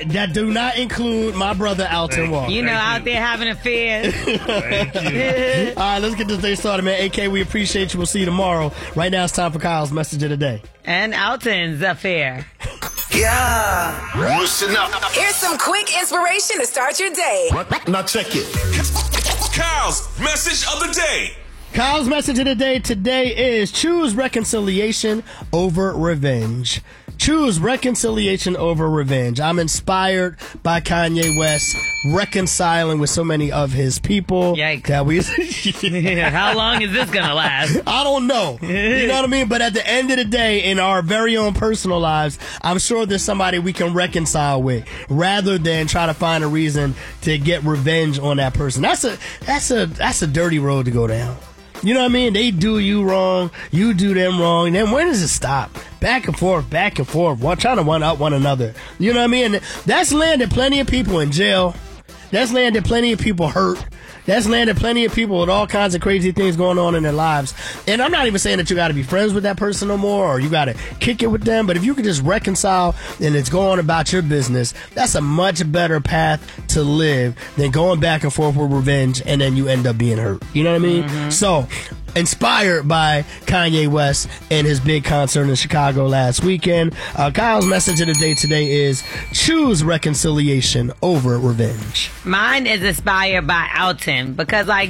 that do not include my brother Alton Walker. You know, out there having affairs. Thank you. All right, let's get this day started, man. AK, we appreciate you. We'll see you tomorrow. Right now, it's time for Kyle's message of the day. And Alton's affair. Yeah. Listen up. Here's some quick inspiration to start your day. Now check it. Kyle's message of the day. Kyle's message of the day today is choose reconciliation over revenge. Choose reconciliation over revenge. I'm inspired by Kanye West reconciling with so many of his people. Yikes. That we How long is this going to last? I don't know. You know what I mean? But at the end of the day, in our very own personal lives, I'm sure there's somebody we can reconcile with rather than try to find a reason to get revenge on that person. That's a dirty road to go down. You know what I mean? They do you wrong, you do them wrong, and then when does it stop? Back and forth, trying to one-up one another. You know what I mean? And that's landed plenty of people in jail. That's landed plenty of people hurt. That's landed plenty of people with all kinds of crazy things going on in their lives. And I'm not even saying that you got to be friends with that person no more or you got to kick it with them. But if you can just reconcile and it's going about your business, that's a much better path to live than going back and forth with revenge and then you end up being hurt. You know what I mean? Mm-hmm. So, inspired by Kanye West and his big concert in Chicago last weekend, Kyle's message of the day today is choose reconciliation over revenge. Mine is inspired by Alton because, like,